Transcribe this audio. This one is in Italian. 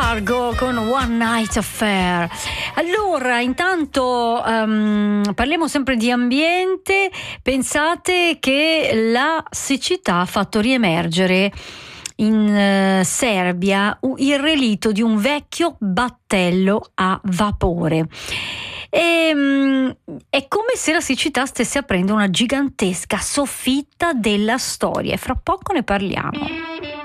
Fargo con One Night Affair. Allora, intanto parliamo sempre di ambiente. Pensate che la siccità ha fatto riemergere in Serbia il relitto di un vecchio battello a vapore. È come se la siccità stesse aprendo una gigantesca soffitta della storia, e fra poco ne parliamo.